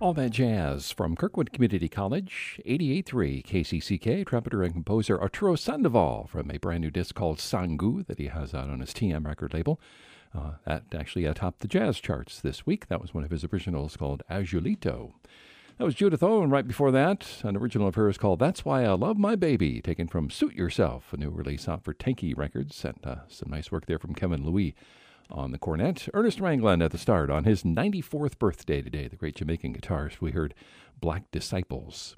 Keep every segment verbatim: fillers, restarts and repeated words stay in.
All that jazz from Kirkwood Community College, eighty-eight point three K C C K, trumpeter and composer Arturo Sandoval from a brand new disc called Sangu that he has out on his T M record label. Uh, that actually uh, topped the jazz charts this week. That was one of his originals called Azulito. That was Judith O, and right before that, an original of hers called That's Why I Love My Baby, taken from Suit Yourself, a new release out for Tanky Records, and uh, some nice work there from Kevin Louis on the cornet. Ernest Rangland at the start on his ninety-fourth birthday today, the great Jamaican guitarist. We heard Black Disciples.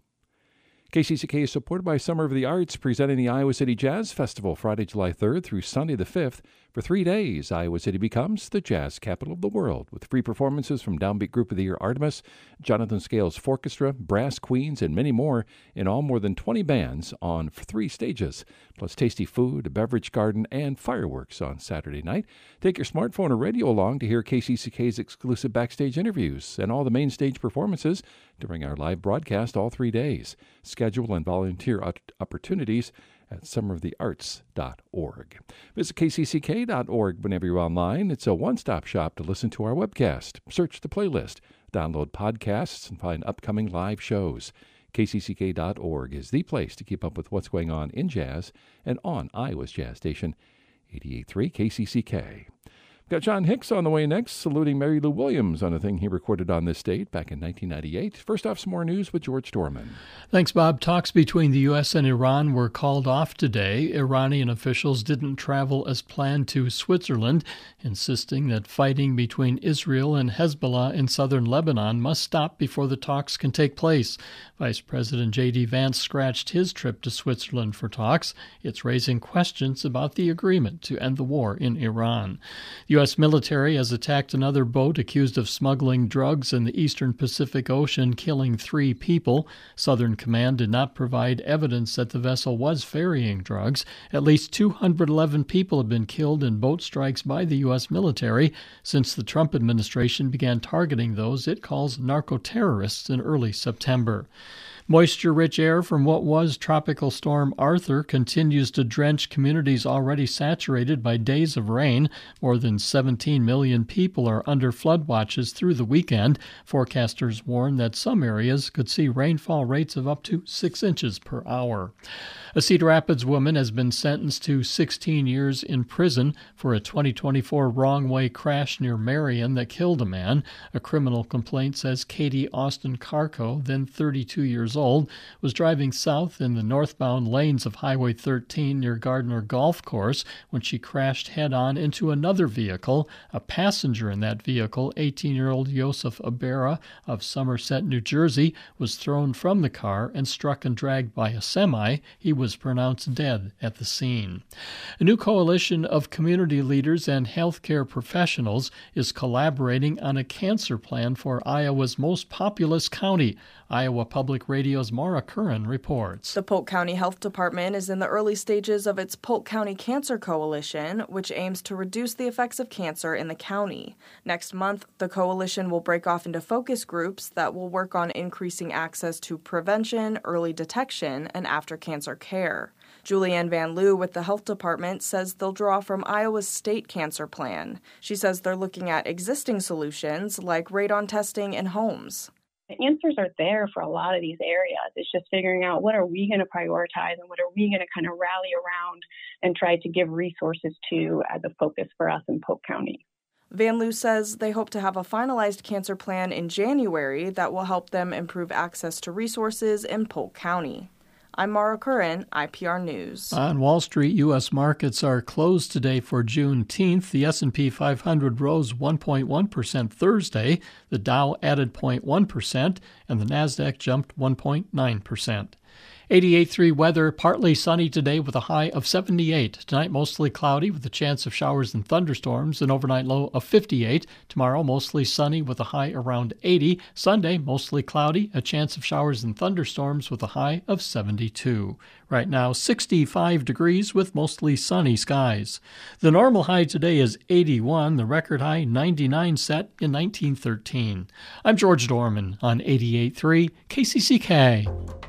K C C K is supported by Summer of the Arts, presenting the Iowa City Jazz Festival Friday, July third through Sunday the fifth. For three days, Iowa City becomes the jazz capital of the world, with free performances from Downbeat Group of the Year Artemis, Jonathan Scales Forchestra, Brass Queens, and many more in all more than twenty bands on three stages, plus tasty food, a beverage garden, and fireworks on Saturday night. Take your smartphone or radio along to hear K C C K's exclusive backstage interviews and all the main stage performances during our live broadcast all three days. Schedule and volunteer opportunities at summer of the arts dot org. Visit K C C K dot org whenever you're online. It's a one-stop shop to listen to our webcast. Search the playlist, download podcasts, and find upcoming live shows. K C C K dot org is the place to keep up with what's going on in jazz and on Iowa's jazz station, eighty-eight point three K C C K. Got John Hicks on the way next, saluting Mary Lou Williams on a thing he recorded on this date back in nineteen ninety-eight. First off, some more news with George Dorman. Thanks, Bob. Talks between the U S and Iran were called off today. Iranian officials didn't travel as planned to Switzerland, insisting that fighting between Israel and Hezbollah in southern Lebanon must stop before the talks can take place. Vice President J D. Vance scratched his trip to Switzerland for talks. It's raising questions about the agreement to end the war in Iran. The U S military has attacked another boat accused of smuggling drugs in the eastern Pacific Ocean, killing three people. Southern Command did not provide evidence that the vessel was ferrying drugs. At least two hundred eleven people have been killed in boat strikes by the U S military since the Trump administration began targeting those it calls narco-terrorists in early September. Moisture-rich air from what was Tropical Storm Arthur continues to drench communities already saturated by days of rain. More than seventeen million people are under flood watches through the weekend. Forecasters warn that some areas could see rainfall rates of up to six inches per hour. A Cedar Rapids woman has been sentenced to sixteen years in prison for a twenty twenty-four wrong-way crash near Marion that killed a man. A criminal complaint says Katie Austin Carco, then thirty-two years old, was driving south in the northbound lanes of Highway thirteen near Gardner Golf Course when she crashed head-on into another vehicle. A passenger in that vehicle, eighteen-year-old Joseph Abera of Somerset, New Jersey, was thrown from the car and struck and dragged by a semi. He was pronounced dead at the scene. A new coalition of community leaders and healthcare professionals is collaborating on a cancer plan for Iowa's most populous county. Iowa Public Radio's Maura Curran reports. The Polk County Health Department is in the early stages of its Polk County Cancer Coalition, which aims to reduce the effects of cancer in the county. Next month, the coalition will break off into focus groups that will work on increasing access to prevention, early detection, and after-cancer care. Julianne Van Loo with the Health Department says they'll draw from Iowa's state cancer plan. She says they're looking at existing solutions like radon testing in homes. The answers are there for a lot of these areas. It's just figuring out what are we going to prioritize and what are we going to kind of rally around and try to give resources to as a focus for us in Polk County. Van Loo says they hope to have a finalized cancer plan in January that will help them improve access to resources in Polk County. I'm Maura Curran, I P R News. On Wall Street, U S markets are closed today for Juneteenth. The S and P five hundred rose one point one percent Thursday. The Dow added zero point one percent, and the Nasdaq jumped one point nine percent. eighty-eight point three weather, partly sunny today with a high of seventy-eight. Tonight, mostly cloudy with a chance of showers and thunderstorms, an overnight low of fifty-eight. Tomorrow, mostly sunny with a high around eighty. Sunday, mostly cloudy, a chance of showers and thunderstorms with a high of seventy-two. Right now, sixty-five degrees with mostly sunny skies. The normal high today is eighty-one, the record high ninety-nine set in nineteen thirteen. I'm George Dorman on eighty-eight point three K C C K.